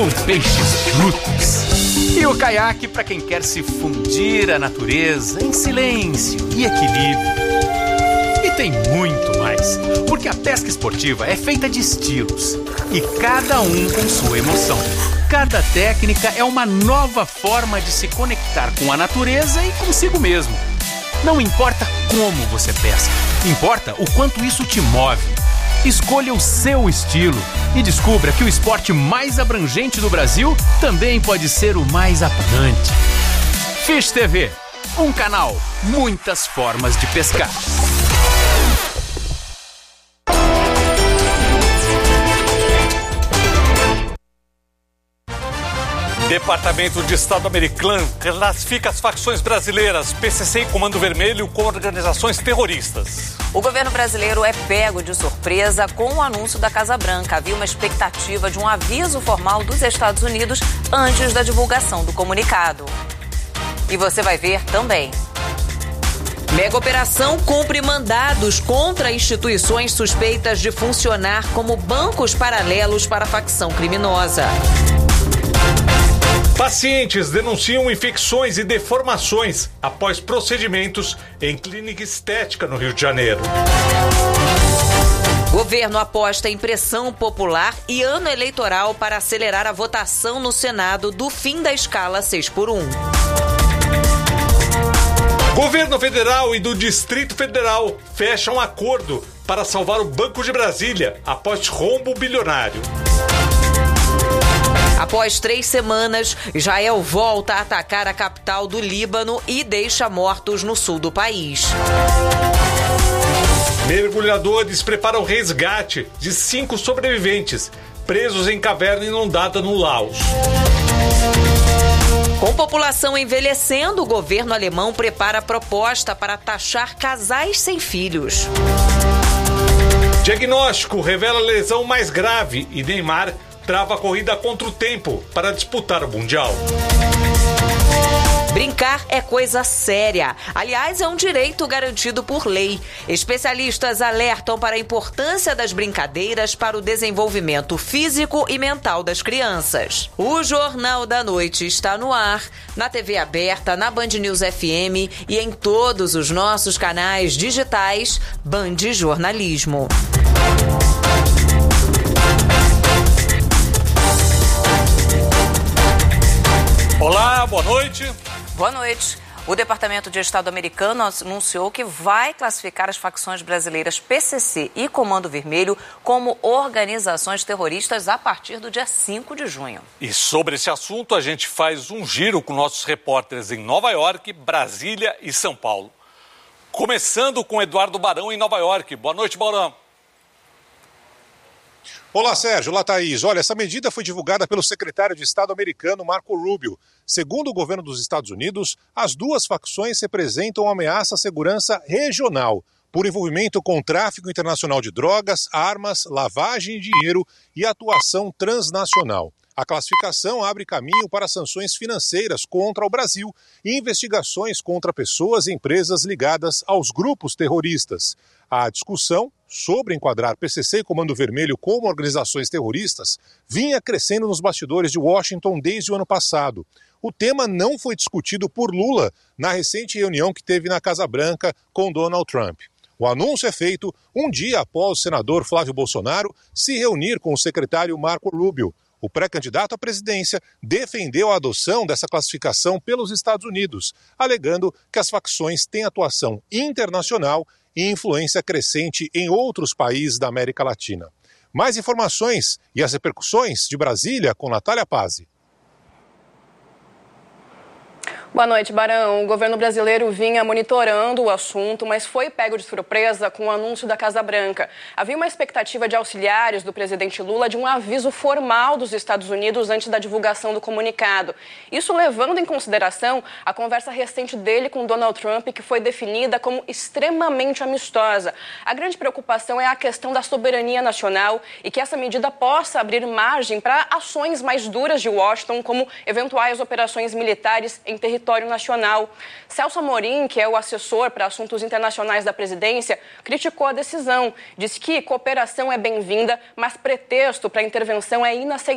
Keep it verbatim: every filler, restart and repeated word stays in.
com peixes brutos. E o caiaque para quem quer se fundir à natureza em silêncio e equilíbrio. E tem muito mais, porque a pesca esportiva é feita de estilos e cada um com sua emoção. Cada técnica é uma nova forma de se conectar com a natureza e consigo mesmo. Não importa como você pesca, importa o quanto isso te move. Escolha o seu estilo e descubra que o esporte mais abrangente do Brasil também pode ser o mais apaixonante. Fish T V, um canal, muitas formas de pescar. Departamento de Estado americano classifica as facções brasileiras, P C C e Comando Vermelho, como organizações terroristas. O governo brasileiro é pego de surpresa com o anúncio da Casa Branca. Havia uma expectativa de um aviso formal dos Estados Unidos antes da divulgação do comunicado. E você vai ver também. Mega operação cumpre mandados contra instituições suspeitas de funcionar como bancos paralelos para a facção criminosa. Pacientes denunciam infecções e deformações após procedimentos em clínica estética no Rio de Janeiro. Governo aposta em pressão popular e ano eleitoral para acelerar a votação no Senado do fim da escala seis por um. Governo Federal e do Distrito Federal fecham acordo para salvar o Banco de Brasília após rombo bilionário. Após três semanas, Israel volta a atacar a capital do Líbano e deixa mortos no sul do país. Mergulhadores preparam resgate de cinco sobreviventes presos em caverna inundada no Laos. Com população envelhecendo, o governo alemão prepara proposta para taxar casais sem filhos. Diagnóstico revela lesão mais grave e Neymar trava a corrida contra o tempo para disputar o Mundial. Brincar é coisa séria. Aliás, é um direito garantido por lei. Especialistas alertam para a importância das brincadeiras para o desenvolvimento físico e mental das crianças. O Jornal da Noite está no ar, na T V aberta, na Band News F M e em todos os nossos canais digitais Band Jornalismo. Olá, boa noite. Boa noite. O Departamento de Estado americano anunciou que vai classificar as facções brasileiras P C C e Comando Vermelho como organizações terroristas a partir do dia cinco de junho. E sobre esse assunto, a gente faz um giro com nossos repórteres em Nova York, Brasília e São Paulo. Começando com Eduardo Barão em Nova York. Boa noite, Barão. Olá, Sérgio. Olá, Thaís. Olha, essa medida foi divulgada pelo secretário de Estado americano Marco Rubio. Segundo o governo dos Estados Unidos, as duas facções representam uma ameaça à segurança regional por envolvimento com tráfico internacional de drogas, armas, lavagem de dinheiro e atuação transnacional. A classificação abre caminho para sanções financeiras contra o Brasil e investigações contra pessoas e empresas ligadas aos grupos terroristas. A discussão sobre enquadrar P C C e Comando Vermelho como organizações terroristas vinha crescendo nos bastidores de Washington desde o ano passado. O tema não foi discutido por Lula na recente reunião que teve na Casa Branca com Donald Trump. O anúncio é feito um dia após o senador Flávio Bolsonaro se reunir com o secretário Marco Rubio. O pré-candidato à presidência defendeu a adoção dessa classificação pelos Estados Unidos, alegando que as facções têm atuação internacional e influência crescente em outros países da América Latina. Mais informações e as repercussões de Brasília com Natália Pazzi. Boa noite, Barão. O governo brasileiro vinha monitorando o assunto, mas foi pego de surpresa com o anúncio da Casa Branca. Havia uma expectativa de auxiliares do presidente Lula de um aviso formal dos Estados Unidos antes da divulgação do comunicado. Isso levando em consideração a conversa recente dele com Donald Trump, que foi definida como extremamente amistosa. A grande preocupação é a questão da soberania nacional e que essa medida possa abrir margem para ações mais duras de Washington, como eventuais operações militares em território nacional. Celso Amorim, que é o assessor para assuntos internacionais da presidência, criticou a decisão. Disse que cooperação é bem-vinda, mas pretexto para intervenção é inaceitável.